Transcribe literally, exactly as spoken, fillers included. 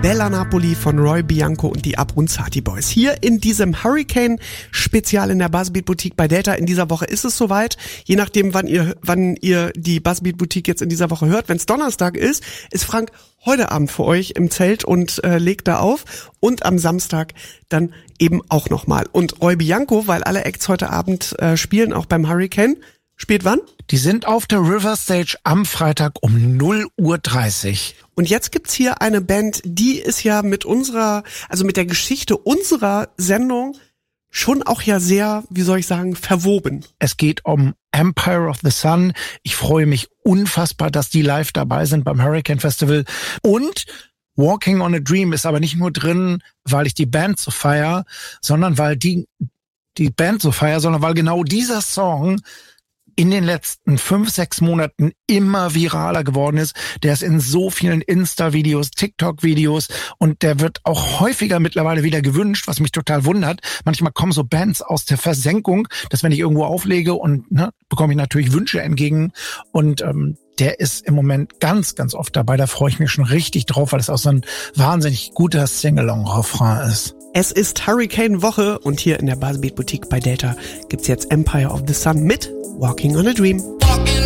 Bella Napoli von Roy Bianco und die Abruzzati Boys. Hier in diesem Hurricane-Spezial in der Buzzbeat Boutique bei Delta. In dieser Woche ist es soweit. Je nachdem, wann ihr, wann ihr die Buzzbeat Boutique jetzt in dieser Woche hört. Wenn es Donnerstag ist, ist Frank heute Abend für euch im Zelt und äh, legt da auf. Und am Samstag dann eben auch nochmal. Und Roy Bianco, weil alle Acts heute Abend äh, spielen, auch beim Hurricane. Spielt wann? Die sind auf der River Stage am Freitag um null Uhr dreißig. Und jetzt gibt's hier eine Band, die ist ja mit unserer, also mit der Geschichte unserer Sendung schon auch ja sehr, wie soll ich sagen, verwoben. Es geht um Empire of the Sun. Ich freue mich unfassbar, dass die live dabei sind beim Hurricane Festival. Und Walking on a Dream ist aber nicht nur drin, weil ich die Band so feier, sondern weil die, die Band so feier, sondern weil genau dieser Song in den letzten fünf, sechs Monaten immer viraler geworden ist. Der ist in so vielen Insta-Videos, TikTok-Videos und der wird auch häufiger mittlerweile wieder gewünscht, was mich total wundert. Manchmal kommen so Bands aus der Versenkung, dass wenn ich irgendwo auflege und ne, bekomme ich natürlich Wünsche entgegen und ähm, der ist im Moment ganz, ganz oft dabei. Da freue ich mich schon richtig drauf, weil es auch so ein wahnsinnig guter Sing-Along-Refrain ist. Es ist Hurricane-Woche und hier in der Buzzbeat Boutique bei Delta gibt's jetzt Empire of the Sun mit Walking on a Dream. Walking